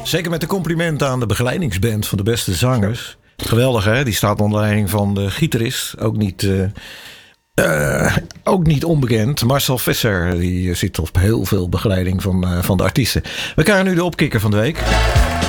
Zeker met de complimenten aan de begeleidingsband van de beste zangers. Geweldig, hè? Die staat onder leiding van de gitarist. Ook niet onbekend. Marcel Visser. Die zit op heel veel begeleiding van de artiesten. We krijgen nu de opkikker van de week.